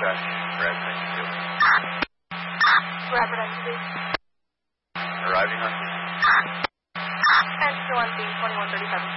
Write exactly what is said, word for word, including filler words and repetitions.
dispatch. Rapid ninety two. Rapid ninety two. Arriving on scene. And still on scene, twenty-one thirty-seven.